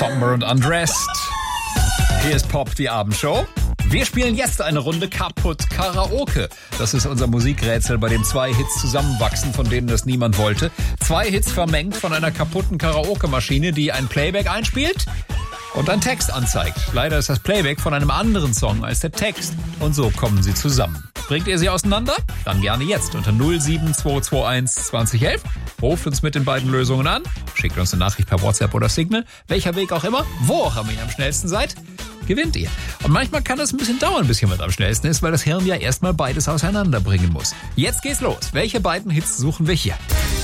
Somber und Undressed. Hier ist Pop, die Abendshow. Wir spielen jetzt eine Runde Kaputt Karaoke. Das ist unser Musikrätsel, bei dem 2 Hits zusammenwachsen, von denen das niemand wollte. 2 Hits vermengt von einer kaputten Karaoke-Maschine, die ein Playback einspielt und einen Text anzeigt. Leider ist das Playback von einem anderen Song als der Text. Und so kommen sie zusammen. Bringt ihr sie auseinander? Dann gerne jetzt unter 07221 2011. Ruft uns mit den beiden Lösungen an. Schickt uns eine Nachricht per WhatsApp oder Signal. Welcher Weg auch immer, wo auch immer ihr am schnellsten seid, gewinnt ihr. Und manchmal kann es ein bisschen dauern, bis jemand am schnellsten ist, weil das Hirn ja erstmal beides auseinanderbringen muss. Jetzt geht's los. Welche beiden Hits suchen wir hier?